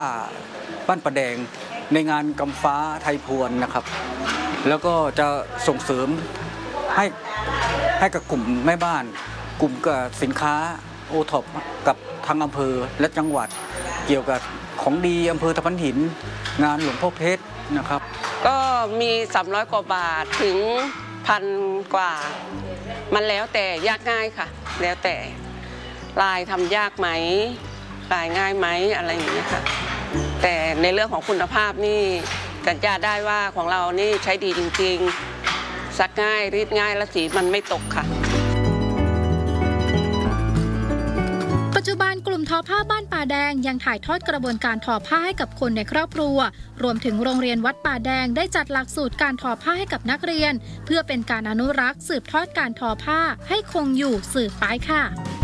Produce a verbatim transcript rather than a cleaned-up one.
บ้านประแดงในงานกำฟ้าไทยพวนนะครับแล้วก็จะส่งเสริมให้ให้กับกลุ่มแม่บ้านกลุ่มกับสินค้าโอท็อปกับทางอำเภอและจังหวัดเกี่ยวกับของดีอำเภอตะพันหินงานหลวงพ่อเพชรนะครับก็มีสามร้อยกว่าบาทถึงพันกว่ามันแล้วแต่ยากง่ายค่ะแล้วแต่ลายทำยากไหมลายง่ายไหมอะไรอย่างนี้ค่ะแต่ในเรื่องของคุณภาพนี่สัญญาได้ว่าของเรานี่ใช้ดีจริงๆซักง่ายรีดง่ายและสีมันไม่ตกค่ะปัจจุบันกลุ่มทอผ้าบ้านป่าแดงยังถ่ายทอดกระบวนการทอผ้าให้กับคนในครอบครัวรวมถึงโรงเรียนวัดป่าแดงได้จัดหลักสูตรการทอผ้าให้กับนักเรียนเพื่อเป็นการอนุรักษ์สืบทอดการทอผ้าให้คงอยู่สืบไปค่ะ